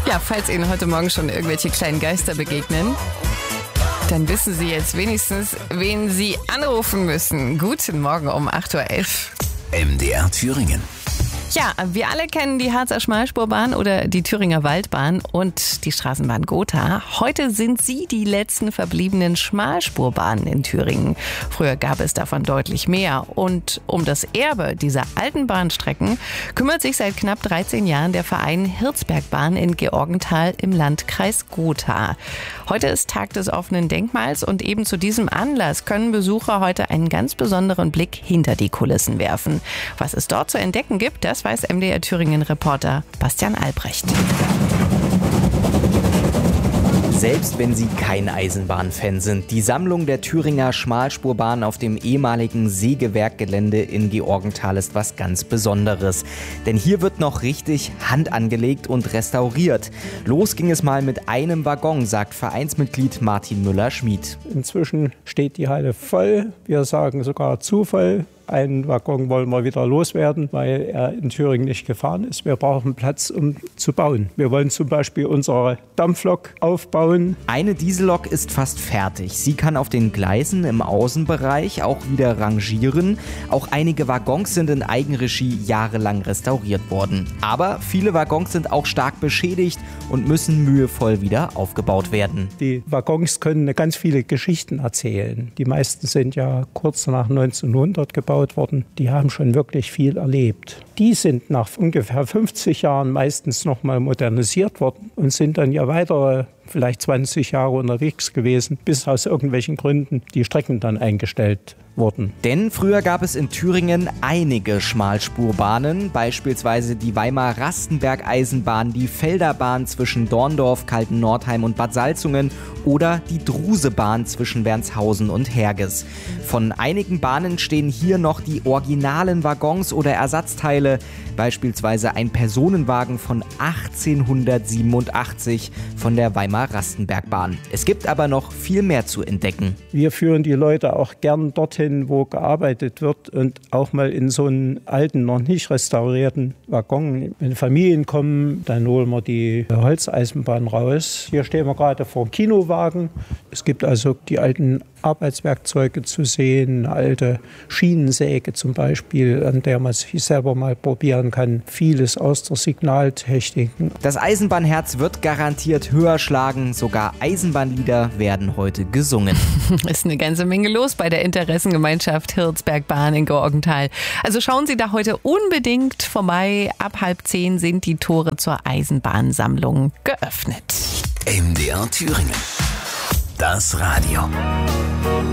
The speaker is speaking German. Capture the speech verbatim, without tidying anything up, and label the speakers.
Speaker 1: Ja, falls Ihnen heute Morgen schon irgendwelche kleinen Geister begegnen, dann wissen Sie jetzt wenigstens, wen Sie anrufen müssen. Guten Morgen um acht Uhr elf.
Speaker 2: M D R Thüringen.
Speaker 1: Ja, wir alle kennen die Harzer Schmalspurbahn oder die Thüringer Waldbahn und die Straßenbahn Gotha. Heute sind sie die letzten verbliebenen Schmalspurbahnen in Thüringen. Früher gab es davon deutlich mehr. Und um das Erbe dieser alten Bahnstrecken kümmert sich seit knapp dreizehn Jahren der Verein Hirzbergbahn in Georgenthal im Landkreis Gotha. Heute ist Tag des offenen Denkmals und eben zu diesem Anlass können Besucher heute einen ganz besonderen Blick hinter die Kulissen werfen. Was es dort zu entdecken gibt, das weiß M D R Thüringen-Reporter Bastian Albrecht.
Speaker 3: Selbst wenn Sie kein Eisenbahnfan sind, die Sammlung der Thüringer Schmalspurbahn auf dem ehemaligen Sägewerkgelände in Georgenthal ist was ganz Besonderes. Denn hier wird noch richtig Hand angelegt und restauriert. Los ging es mal mit einem Waggon, sagt Vereinsmitglied Martin Müller-Schmid.
Speaker 4: Inzwischen steht die Halle voll, wir sagen sogar zu voll. Einen Waggon wollen wir wieder loswerden, weil er in Thüringen nicht gefahren ist. Wir brauchen Platz, um zu bauen. Wir wollen zum Beispiel unsere Dampflok aufbauen.
Speaker 3: Eine Diesellok ist fast fertig. Sie kann auf den Gleisen im Außenbereich auch wieder rangieren. Auch einige Waggons sind in Eigenregie jahrelang restauriert worden. Aber viele Waggons sind auch stark beschädigt und müssen mühevoll wieder aufgebaut werden.
Speaker 4: Die Waggons können ganz viele Geschichten erzählen. Die meisten sind ja kurz nach neunzehnhundert gebaut worden. Die haben schon wirklich viel erlebt. Die sind nach ungefähr fünfzig Jahren meistens noch mal modernisiert worden und sind dann ja weitere vielleicht zwanzig Jahre unterwegs gewesen, bis aus irgendwelchen Gründen die Strecken dann eingestellt wurden.
Speaker 3: Denn früher gab es in Thüringen einige Schmalspurbahnen, beispielsweise die Weimar-Rastenberg-Eisenbahn, die Felderbahn zwischen Dorndorf, Kaltennordheim und Bad Salzungen oder die Drusebahn zwischen Wernshausen und Herges. Von einigen Bahnen stehen hier noch die originalen Waggons oder Ersatzteile, beispielsweise ein Personenwagen von achtzehnhundertsiebenundachtzig von der Weimar-Rastenberg-Bahn. Es gibt aber noch viel mehr zu entdecken.
Speaker 4: Wir führen die Leute auch gern dorthin, wo gearbeitet wird und auch mal in so einen alten, noch nicht restaurierten Waggon. Wenn Familien kommen, dann holen wir die Holzeisenbahn raus. Hier stehen wir gerade vor dem Kinowagen. Es gibt also die alten Arbeitswerkzeuge zu sehen, eine alte Schienensäge zum Beispiel, an der man sich selber mal probieren kann. Vieles aus der Signaltechnik.
Speaker 3: Das Eisenbahnherz wird garantiert höher schlagen. Sogar Eisenbahnlieder werden heute gesungen.
Speaker 1: Ist eine ganze Menge los bei der Interessengemeinschaft Hirzbergbahn in Georgenthal. Also schauen Sie da heute unbedingt vorbei. Ab halb zehn sind die Tore zur Eisenbahnsammlung geöffnet.
Speaker 2: M D R Thüringen. Das Radio.